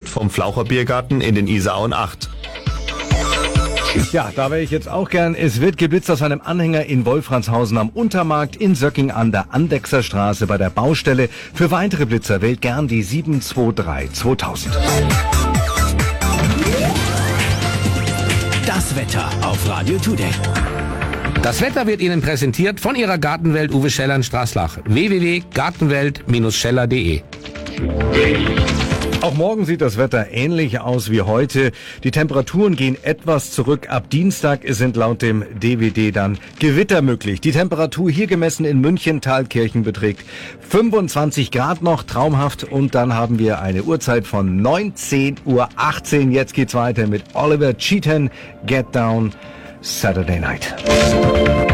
vom Flaucher Biergarten in den Isarauen 8. Ja, da wäre ich jetzt auch gern. Es wird geblitzt aus einem Anhänger in Wolfratshausen am Untermarkt, in Söcking an der Andechser Straße bei der Baustelle. Für weitere Blitzer wählt gern die 723 2000. Das Wetter auf Radio Today. Das Wetter wird Ihnen präsentiert von Ihrer Gartenwelt Uwe Scheller in Straßlach. www.gartenwelt-scheller.de. Auch morgen sieht das Wetter ähnlich aus wie heute. Die Temperaturen gehen etwas zurück. Ab Dienstag sind laut dem DWD dann Gewitter möglich. Die Temperatur hier gemessen in München, Thalkirchen beträgt 25 Grad noch, traumhaft. Und dann haben wir eine Uhrzeit von 19:18 Uhr. Jetzt geht's weiter mit Oliver Cheatham, Get Down, Saturday Night.